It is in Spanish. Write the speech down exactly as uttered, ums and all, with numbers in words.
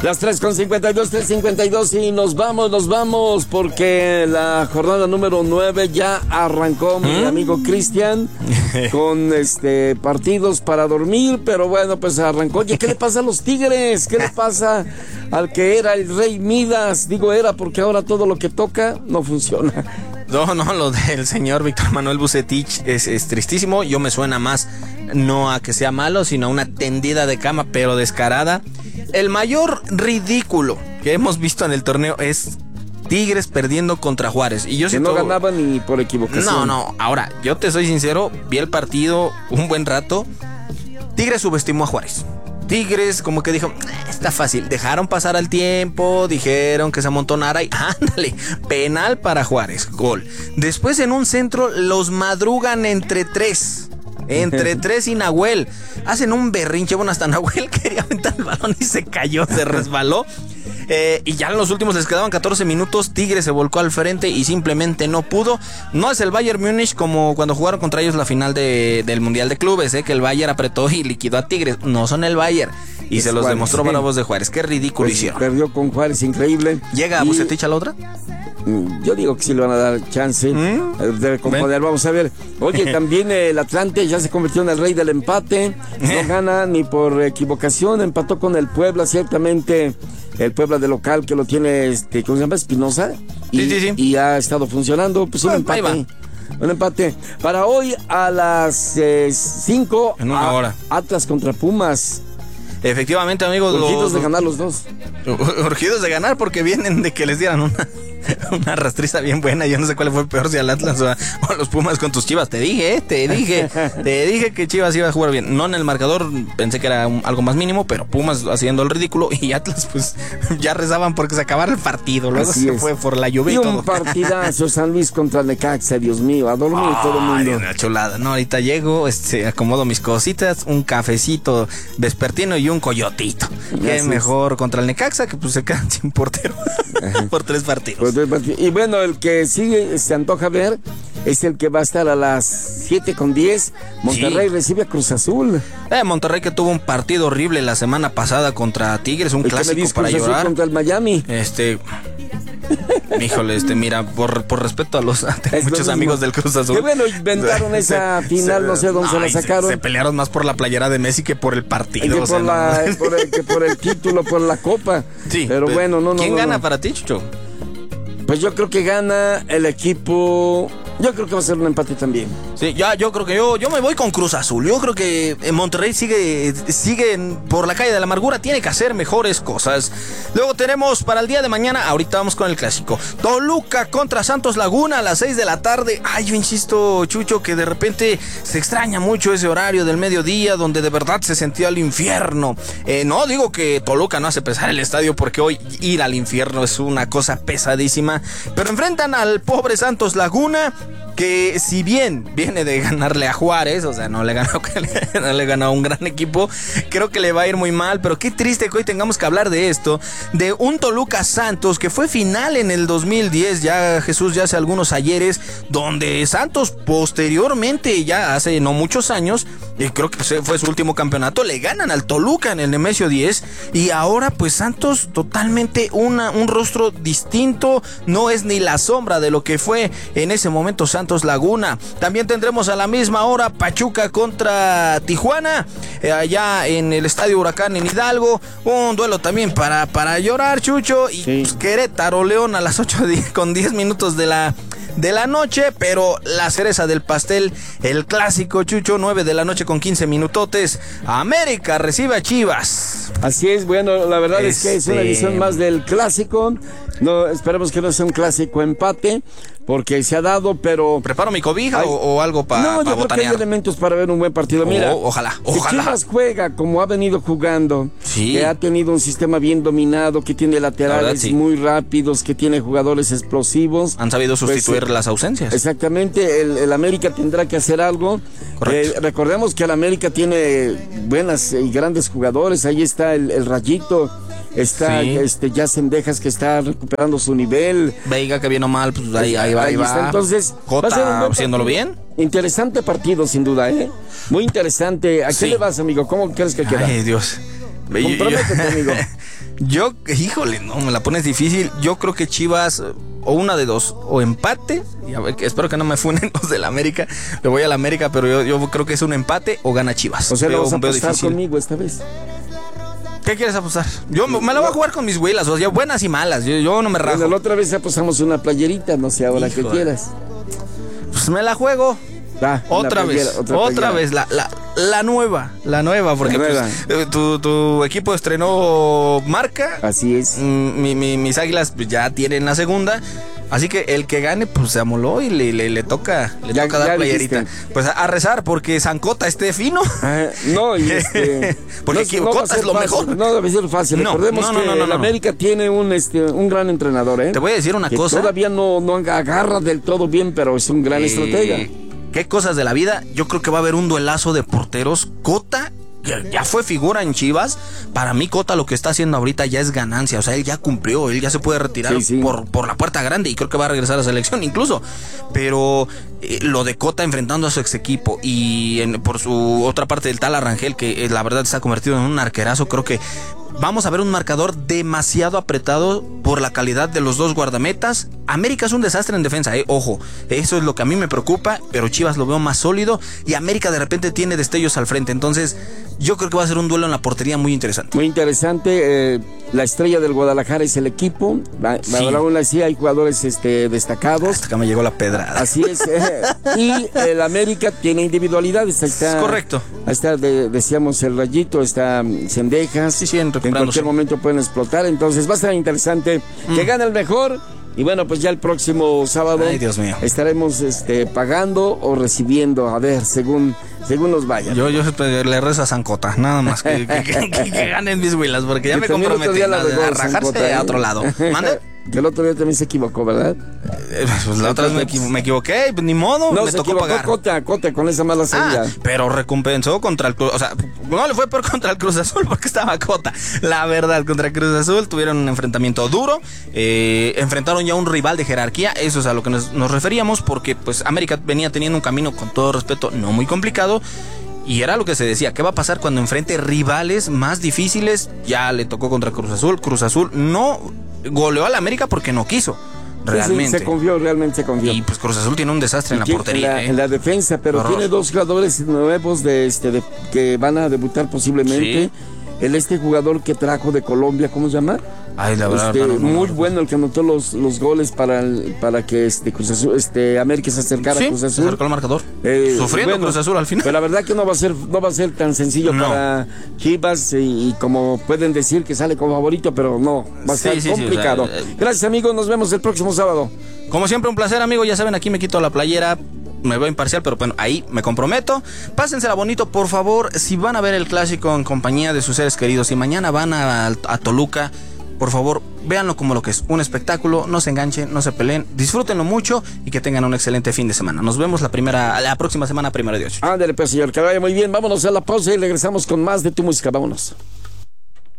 Las tres con cincuenta y dos, tres cincuenta y dos y nos vamos, nos vamos porque la jornada número nueve ya arrancó, ¿Mm? mi amigo Cristian, con este partidos para dormir, pero bueno, pues arrancó. Oye, ¿qué le pasa a los Tigres? ¿Qué le pasa al que era el Rey Midas? Digo era porque ahora todo lo que toca no funciona. No, no, lo del señor Víctor Manuel Vucetich es, es tristísimo. Yo me suena más no a que sea malo, sino a una tendida de cama, pero descarada. El mayor ridículo que hemos visto en el torneo es Tigres perdiendo contra Juárez. Y yo que siento... no ganaba ni por equivocación. No, no, ahora, yo te soy sincero, vi el partido un buen rato. Tigres subestimó a Juárez. Tigres como que dijo, está fácil, dejaron pasar al tiempo, dijeron que se amontonara y ándale, penal para Juárez, gol. Después en un centro los madrugan entre tres, entre tres y Nahuel, hacen un berrinche, bueno, hasta Nahuel quería aventar el balón y se cayó, se resbaló. Eh, y ya en los últimos les quedaban catorce minutos, Tigres se volcó al frente y simplemente no pudo. No es el Bayern Múnich como cuando jugaron contra ellos la final de, del Mundial de Clubes, eh, que el Bayern apretó y liquidó a Tigres. No son el Bayern. Y es se los Juárez, demostró Bravos de Juárez. Qué ridículo pues hicieron. Perdió con Juárez, increíble. ¿Llega a Vucetich a la otra? Yo digo que sí le van a dar chance ¿Mm? de componer. Vamos a ver. Oye, también el Atlante ya se convirtió en el rey del empate. No gana ni por equivocación. Empató con el Puebla, ciertamente. El Puebla de local que lo tiene, este, ¿cómo se llama? Espinosa. Y, sí, sí, sí. y ha estado funcionando. Pues un empate. Un empate. Para hoy a las cinco. Eh, en una a, hora. Atlas contra Pumas. Efectivamente, amigos. Urgidos los, de ganar los dos. Urgidos de ganar porque vienen de que les dieran una, una rastriza bien buena. Yo no sé cuál fue peor, si al Atlas o a, o a los Pumas con tus Chivas. Te dije, eh, te dije, te dije que Chivas iba a jugar bien. No en el marcador, pensé que era un, algo más mínimo, pero Pumas haciendo el ridículo y Atlas pues ya rezaban porque se acabara el partido. Luego Así se es. fue por la lluvia y, y todo. Un partidazo, San Luis contra Necaxa, Dios mío, a dormir oh, todo el mundo. Una chulada. No, ahorita llego, este, acomodo mis cositas, un cafecito vespertino y un coyotito. Qué es. Mejor contra el Necaxa, que pues se quedan sin portero por tres partidos. Por tres partidos. Y bueno, el que sigue se antoja ver es el que va a estar a las siete con diez. Monterrey sí. recibe a Cruz Azul. Eh, Monterrey que tuvo un partido horrible la semana pasada contra Tigres, un el clásico que me para Cruz llorar. Azul contra el Miami. Este... Híjole, este, mira, por, por respeto a los a muchos amigos del Cruz Azul. Qué bueno, inventaron esa se, final, se, no sé dónde no, se la sacaron. Se, se pelearon más por la playera de Messi que por el partido. Que, o por, sea, la, no. por, el, que por el título, por la copa. Sí. Pero, pero bueno, no, no. ¿Quién no, gana no. para ti, Chucho? Pues yo creo que gana el equipo. Yo creo que va a ser un empate también. Sí, ya, yo creo que yo, yo me voy con Cruz Azul. Yo creo que Monterrey sigue, sigue por la calle de la amargura. Tiene que hacer mejores cosas. Luego tenemos para el día de mañana, ahorita vamos con el clásico. Toluca contra Santos Laguna a las seis de la tarde. Ay, yo insisto, Chucho, que de repente se extraña mucho ese horario del mediodía donde de verdad se sentía el infierno. Eh, no digo que Toluca no hace pesar el estadio porque hoy ir al infierno es una cosa pesadísima. Pero enfrentan al pobre Santos Laguna, que si bien viene de ganarle a Juárez, o sea, no le ganó, no le ganó a un gran equipo, creo que le va a ir muy mal, pero qué triste que hoy tengamos que hablar de esto, de un Toluca Santos que fue final en el dos mil diez, ya Jesús, ya hace algunos ayeres, donde Santos posteriormente, ya hace no muchos años, y creo que fue su último campeonato, le ganan al Toluca en el Nemesio diez, y ahora pues Santos totalmente una, un rostro distinto, no es ni la sombra de lo que fue en ese momento Santos Laguna. También tendremos a la misma hora Pachuca contra Tijuana, eh, allá en el Estadio Huracán en Hidalgo, un duelo también para, para llorar, Chucho, y sí. pues, Querétaro León a las ocho con diez minutos de la de la noche, pero la cereza del pastel, el clásico, Chucho, nueve de la noche con quince minutotes, América recibe a Chivas. Así es, bueno, la verdad este... es que es una edición más del clásico. No, esperemos que no sea un clásico empate, porque se ha dado, pero... ¿Preparo mi cobija hay... o, o algo para No, pa yo creo botanear? que hay elementos para ver un buen partido. Mira, oh, ojalá, ojalá. Si Chivas juega como ha venido jugando, sí. que ha tenido un sistema bien dominado, que tiene laterales verdad, sí. muy rápidos, que tiene jugadores explosivos. Han sabido sustituir pues, las ausencias. Exactamente, el, el América tendrá que hacer algo. Eh, recordemos que el América tiene buenas y grandes jugadores. Ahí está el, el Rayito. Está sí. este ya Cendejas que está recuperando su nivel. Veiga que bien o mal, pues ahí, ahí va, ahí, ahí va. Está. Entonces, Jota haciéndolo bien. Interesante partido, sin duda, ¿eh? Muy interesante. ¿A sí. qué le vas, amigo? ¿Cómo crees que queda? Ay, Dios. Comprométete, amigo. Yo, híjole, no, me la pones difícil. Yo creo que Chivas, o una de dos, o empate, y a ver, que espero que no me funen los del América, le voy al América, pero yo, yo creo que es un empate o gana Chivas. O sea, veo, ¿lo vas a apostar difícil. conmigo esta vez? ¿Qué quieres apostar? Yo me, me la voy a jugar con mis huilas, o sea, buenas y malas, yo, yo no me rajo. Bueno, la otra vez apostamos una playerita, no sé ahora que quieras. Pues me la juego. Ah, otra playera, vez, otra, otra vez, la, la, la nueva, la nueva, porque la nueva. Pues, tu, tu equipo estrenó marca. Así es. Mi, mi, mis águilas ya tienen la segunda. Así que el que gane, pues se amoló y le, le, le toca, le ya, toca dar playerita. Dijiste. Pues a, a rezar porque Zancota esté fino. Ah, no, y este. porque no, no Cota es lo fácil, mejor. No debe ser fácil. No, Recordemos no, no, que no, no, el no. América tiene un, este, un gran entrenador, ¿eh? Te voy a decir una que cosa. Todavía no, no agarra del todo bien, pero es un gran eh, estratega. Qué cosas de la vida. Yo creo que va a haber un duelazo de porteros. Cota ya, ya fue figura en Chivas. Para mí Cota lo que está haciendo ahorita ya es ganancia. O sea, él ya cumplió, él ya se puede retirar sí, sí. Por, por la puerta grande y creo que va a regresar a la selección incluso. Pero eh, lo de Cota enfrentando a su ex equipo y en, por su otra parte del tal Arrangel, que eh, la verdad se ha convertido en un arquerazo, creo que vamos a ver un marcador demasiado apretado por la calidad de los dos guardametas. América es un desastre en defensa, eh. Ojo, eso es lo que a mí me preocupa, pero Chivas lo veo más sólido y América de repente tiene destellos al frente. Entonces, yo creo que va a ser un duelo en la portería muy interesante. Muy interesante. Eh, la estrella del Guadalajara es el equipo. Va, Sí. va, aún así hay jugadores este, destacados. Hasta acá me llegó la pedrada. Así es. eh, y el América tiene individualidades. Ahí está, Es correcto. Ahí está, de, decíamos, el Rayito, está um, Cendejas. Sí, sí, en en cualquier momento pueden explotar. Entonces va a estar interesante Mm. que gane el mejor. Y bueno, pues ya el próximo sábado Ay, Dios mío. estaremos este, pagando o recibiendo, a ver, según, según nos vayan. Yo, yo le rezo a Zancota, nada más que, que, que, que, que ganen mis huilas, porque ya Que me también otro comprometí día la a, regó a rajarse Zancota, ¿eh? a otro lado. ¿Mande? Que el otro día también se equivocó, ¿verdad? Eh, Pues la otra vez me, equivo- me equivoqué, pues ni modo, No, me se tocó equivocó pagar. Cota, Cota con esa mala salida. Ah, pero recompensó contra el Cruz, o sea, no le fue por contra el Cruz Azul porque estaba Cota. La verdad, contra el Cruz Azul tuvieron un enfrentamiento duro, eh, enfrentaron ya a un rival de jerarquía, eso es a lo que nos, nos referíamos, porque pues América venía teniendo un camino, con todo respeto, no muy complicado. Y era lo que se decía, ¿qué va a pasar cuando enfrente rivales más difíciles? Ya le tocó contra Cruz Azul. Cruz Azul no goleó a la América porque no quiso, realmente. Sí, sí, se confió, realmente se confió. Y pues Cruz Azul tiene un desastre en la Tiene- portería. En la, ¿eh? en la defensa, pero Horror. tiene dos jugadores nuevos de este de, que van a debutar posiblemente. Sí. El este jugador que trajo de Colombia, ¿cómo se llama? Ay, la verdad, Este, hermano, no, muy no. bueno el que anotó los, los goles para el- para que este Cruz Azul, este América se acercara Sí, a Cruz se Azul. acercó al marcador. Eh, Sufriendo bueno, Cruz Azul al final. Pero la verdad que no va a ser no va a ser tan sencillo No. para Chivas y, y como pueden decir que sale como favorito, pero no, va a Sí, estar sí, sí, complicado. o sea, eh, Gracias, amigos, nos vemos el próximo sábado. Como siempre, un placer, amigo. Ya saben, aquí me quito la playera. Me veo imparcial, pero bueno, ahí me comprometo. Pásensela bonito, por favor. Si van a ver el clásico en compañía de sus seres queridos, si mañana van a, a Toluca, por favor, véanlo como lo que es, un espectáculo. No se enganchen, no se peleen, disfrútenlo mucho y que tengan un excelente fin de semana. Nos vemos la primera, la próxima semana, primero de ocho. Ándale, pues, señor, que vaya muy bien. Vámonos a la pausa y regresamos con más de tu música. Vámonos.